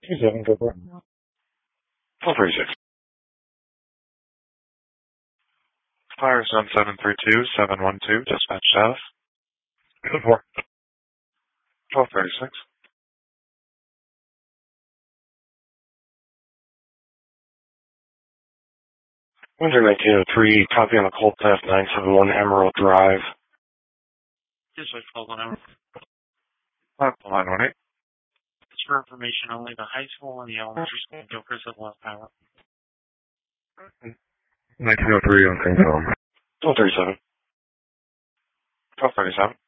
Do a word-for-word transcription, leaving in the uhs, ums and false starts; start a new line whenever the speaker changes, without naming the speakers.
Two seven, go for it.
twelve thirty-six. Fire Zone seven three two, seven one two, dispatch status.
Go for it.
twelve thirty-six. Windsor nineteen oh three, copy on the cold path nine seven one Emerald Drive.
Dispatch twelve one Emerald.
Line one eight.
It's for information only. The high school and the elementary school in Gilchrist have lost power.
nineteen oh three on same phone.
twelve thirty-seven. twelve thirty-seven.